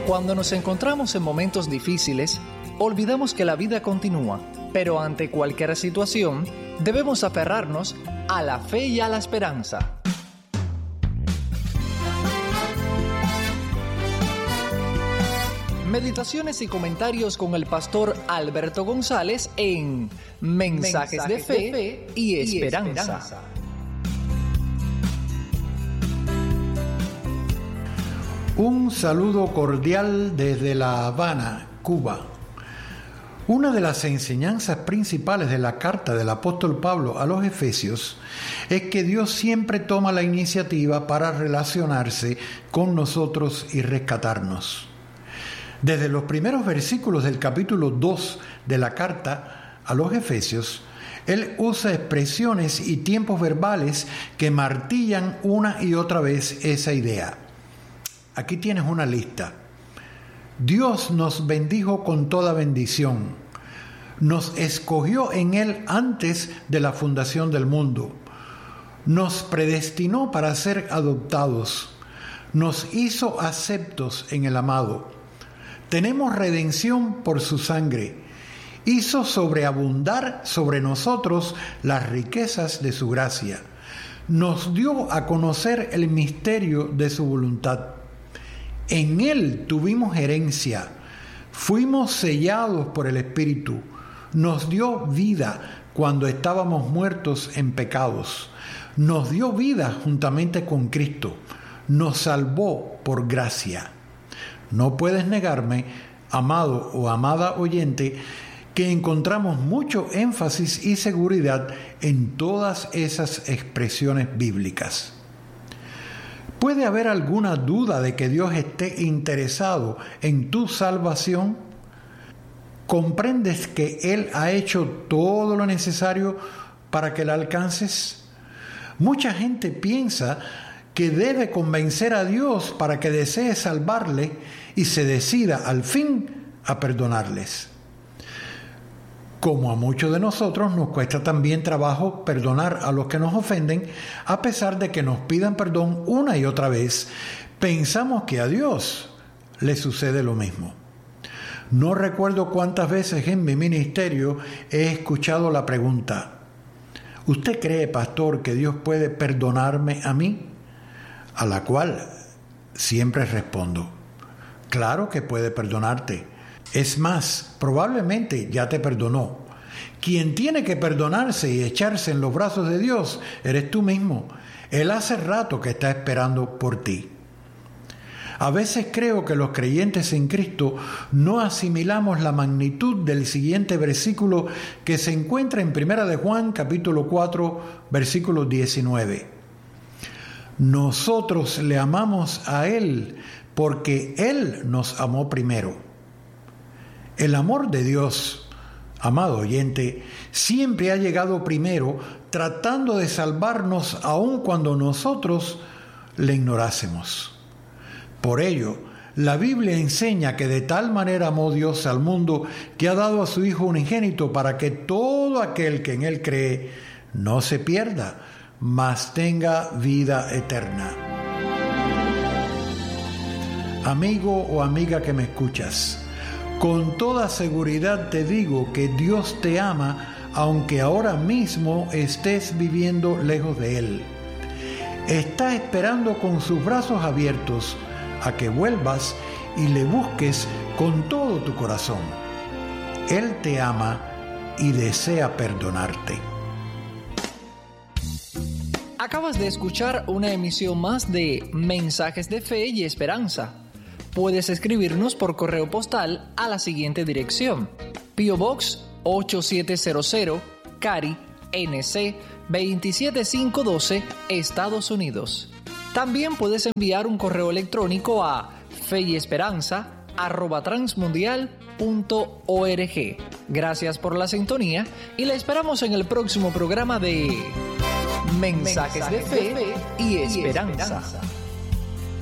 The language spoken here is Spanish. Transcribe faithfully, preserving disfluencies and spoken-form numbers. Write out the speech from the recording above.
Cuando nos encontramos en momentos difíciles, olvidamos que la vida continúa, pero ante cualquier situación, debemos aferrarnos a la fe y a la esperanza. Meditaciones y comentarios con el pastor Alberto González en Mensajes, Mensajes de, fe de Fe y Esperanza. Y esperanza. Un saludo cordial desde La Habana, Cuba. Una de las enseñanzas principales de la carta del apóstol Pablo a los Efesios es que Dios siempre toma la iniciativa para relacionarse con nosotros y rescatarnos. Desde los primeros versículos del capítulo dos de la carta a los Efesios, Él usa expresiones y tiempos verbales que martillan una y otra vez esa idea. Aquí tienes una lista. Dios nos bendijo con toda bendición. Nos escogió en Él antes de la fundación del mundo. Nos predestinó para ser adoptados. Nos hizo aceptos en el amado. Tenemos redención por su sangre. Hizo sobreabundar sobre nosotros las riquezas de su gracia. Nos dio a conocer el misterio de su voluntad. En Él tuvimos herencia, fuimos sellados por el Espíritu, nos dio vida cuando estábamos muertos en pecados, nos dio vida juntamente con Cristo, nos salvó por gracia. No puedes negarme, amado o amada oyente, que encontramos mucho énfasis y seguridad en todas esas expresiones bíblicas. ¿Puede haber alguna duda de que Dios esté interesado en tu salvación? ¿Comprendes que Él ha hecho todo lo necesario para que la alcances? Mucha gente piensa que debe convencer a Dios para que desee salvarle y se decida al fin a perdonarles. Como a muchos de nosotros nos cuesta también trabajo perdonar a los que nos ofenden, a pesar de que nos pidan perdón una y otra vez, pensamos que a Dios le sucede lo mismo. No recuerdo cuántas veces en mi ministerio he escuchado la pregunta: ¿usted cree, pastor, que Dios puede perdonarme a mí? A la cual siempre respondo: claro que puede perdonarte. Es más, probablemente ya te perdonó. Quien tiene que perdonarse y echarse en los brazos de Dios eres tú mismo. Él hace rato que está esperando por ti. A veces creo que los creyentes en Cristo no asimilamos la magnitud del siguiente versículo que se encuentra en Primera de Juan, capítulo cuatro, versículo diecinueve. Nosotros le amamos a Él porque Él nos amó primero. El amor de Dios, amado oyente, siempre ha llegado primero, tratando de salvarnos aun cuando nosotros le ignorásemos. Por ello, la Biblia enseña que de tal manera amó Dios al mundo que ha dado a su Hijo unigénito para que todo aquel que en Él cree no se pierda, mas tenga vida eterna. Amigo o amiga que me escuchas, con toda seguridad te digo que Dios te ama, aunque ahora mismo estés viviendo lejos de Él. Está esperando con sus brazos abiertos a que vuelvas y le busques con todo tu corazón. Él te ama y desea perdonarte. Acabas de escuchar una emisión más de Mensajes de Fe y Esperanza. Puedes escribirnos por correo postal a la siguiente dirección: P O Box ocho siete cero cero, Cary, N C veintisiete mil quinientos doce, Estados Unidos. También puedes enviar un correo electrónico a feyesperanza arroba transmundial punto org. Gracias por la sintonía y la esperamos en el próximo programa de Mensajes, Mensajes de Fe y Esperanza. Y esperanza.